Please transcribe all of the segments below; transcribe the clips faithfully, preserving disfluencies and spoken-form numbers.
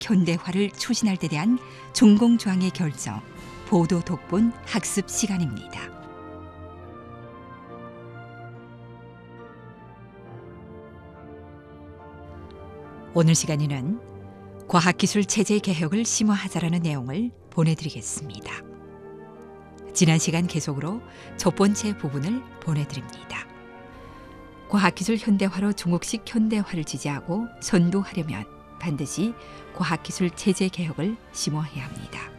현대화를 추진할 데 대한 중공조항의 결정, 보도 독본 학습 시간입니다. 오늘 시간에는 과학기술 체제 개혁을 심화하자라는 내용을 보내드리겠습니다. 지난 시간 계속으로 첫 번째 부분을 보내드립니다. 과학기술 현대화로 중국식 현대화를 지지하고 선도하려면 반드시 과학기술 체제 개혁을 심화해야 합니다.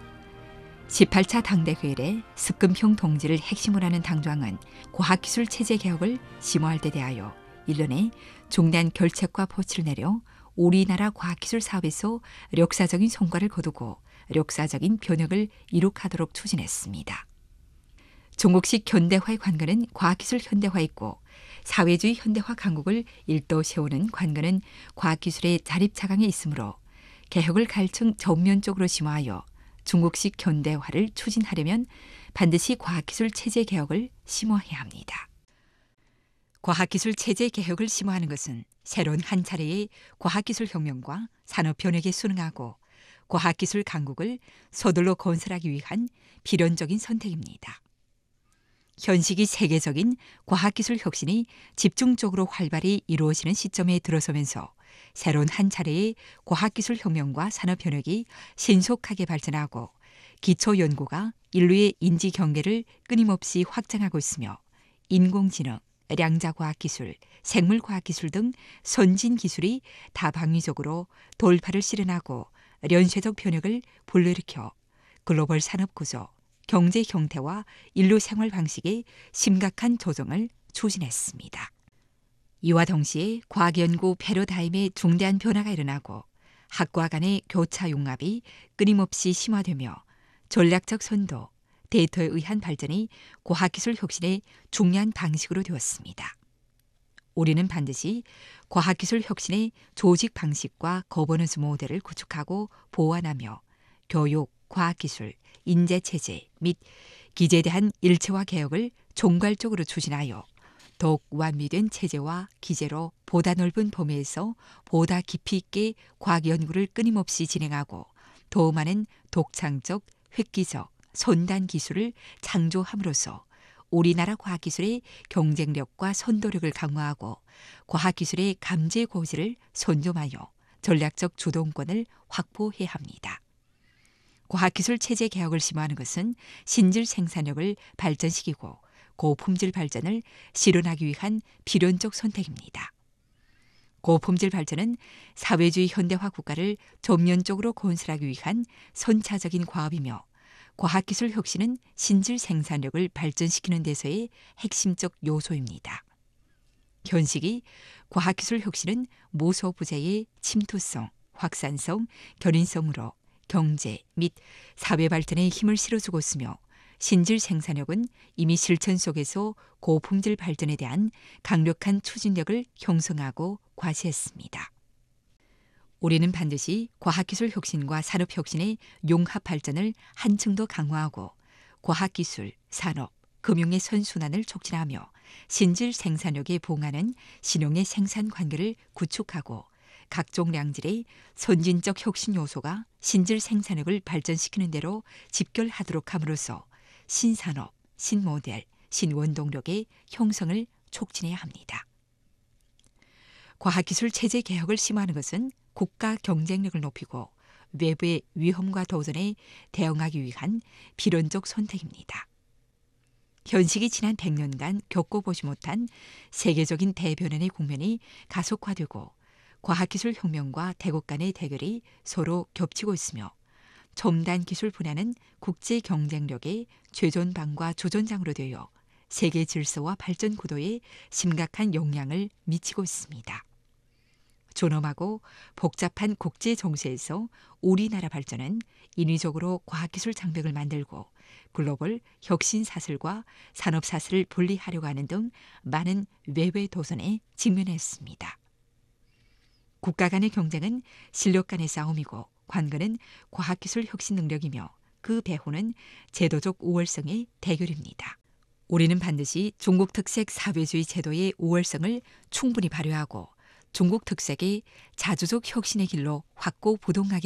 십팔 차 당대회의 습금형 동지를 핵심으로 하는 당조항은 과학기술 체제 개혁을 심화할 데 대하여 일련의 중대한 결책과 포치를 내려 우리나라 과학기술 사업에서 역사적인 성과를 거두고 역사적인 변혁을 이룩하도록 추진했습니다. 중국식 현대화의 관건은 과학기술 현대화 있고 사회주의 현대화 강국을 일도 세우는 관건은 과학기술의 자립차강에 있으므로 개혁을 갈층 전면적으로 심화하여 중국식 현대화를 추진하려면 반드시 과학기술 체제 개혁을 심화해야 합니다. 과학기술 체제 개혁을 심화하는 것은 새로운 한 차례의 과학기술 혁명과 산업 변혁에 순응하고 과학기술 강국을 서둘러 건설하기 위한 필연적인 선택입니다. 현시기 세계적인 과학기술 혁신이 집중적으로 활발히 이루어지는 시점에 들어서면서 새로운 한 차례의 과학기술 혁명과 산업 변혁이 신속하게 발전하고 기초 연구가 인류의 인지 경계를 끊임없이 확장하고 있으며 인공지능, 량자과학기술, 생물과학기술 등 선진 기술이 다방위적으로 돌파를 실현하고 연쇄적 변혁을 불러일으켜 글로벌 산업구조, 경제 형태와 인류 생활 방식의 심각한 조정을 추진했습니다. 이와 동시에 과학연구 패러다임의 중대한 변화가 일어나고 학과 간의 교차 융합이 끊임없이 심화되며 전략적 선도, 데이터에 의한 발전이 과학기술 혁신의 중요한 방식으로 되었습니다. 우리는 반드시 과학기술 혁신의 조직 방식과 거버넌스 모델을 구축하고 보완하며 교육, 과학기술, 인재체제 및 기재에 대한 일체화 개혁을 종괄적으로 추진하여 더욱 완비된 체제와 기재로 보다 넓은 범위에서 보다 깊이 있게 과학연구를 끊임없이 진행하고 더 많은 독창적, 획기적, 선단 기술을 창조함으로써 우리나라 과학기술의 경쟁력과 선도력을 강화하고 과학기술의 감제 고지를 선점하여 전략적 주동권을 확보해야 합니다. 과학기술 체제 개혁을 심화하는 것은 신질 생산력을 발전시키고 고품질 발전을 실현하기 위한 필연적 선택입니다. 고품질 발전은 사회주의 현대화 국가를 전면적으로 건설하기 위한 선차적인 과업이며 과학기술 혁신은 신질 생산력을 발전시키는 데서의 핵심적 요소입니다. 현시기 과학기술 혁신은 모소부재의 침투성, 확산성, 견인성으로 경제 및 사회 발전에 힘을 실어주고 있으며 신질 생산력은 이미 실천 속에서 고품질 발전에 대한 강력한 추진력을 형성하고 과시했습니다. 우리는 반드시 과학기술 혁신과 산업혁신의 융합 발전을 한층 더 강화하고 과학기술, 산업, 금융의 선순환을 촉진하며 신질 생산력에 부응하는 신용의 생산 관계를 구축하고 각종 량질의 선진적 혁신 요소가 신질 생산력을 발전시키는 대로 집결하도록 함으로써 신산업, 신모델, 신원동력의 형성을 촉진해야 합니다. 과학기술 체제 개혁을 심화하는 것은 국가 경쟁력을 높이고 외부의 위험과 도전에 대응하기 위한 필연적 선택입니다. 현시기 지난 백 년간 겪어보지 못한 세계적인 대변환의 국면이 가속화되고 과학기술 혁명과 대국 간의 대결이 서로 겹치고 있으며 첨단 기술 분야는 국제 경쟁력의 최전방과 조전장으로 되어 세계 질서와 발전 구도에 심각한 영향을 미치고 있습니다. 존엄하고 복잡한 국제 정세에서 우리나라 발전은 인위적으로 과학기술 장벽을 만들고 글로벌 혁신 사슬과 산업 사슬을 분리하려고 하는 등 많은 외외 도전에 직면했습니다. 국가 간의 경쟁은 실력 간의 싸움이고 관건은 과학기술 혁신 능력이며 그 배후는 제도적 우월성의 대결입니다. 우리는 반드시 중국 특색 사회주의 제도의 우월성을 충분히 발휘하고 중국 특색이 자주적 혁신의 길로 확고 부동하게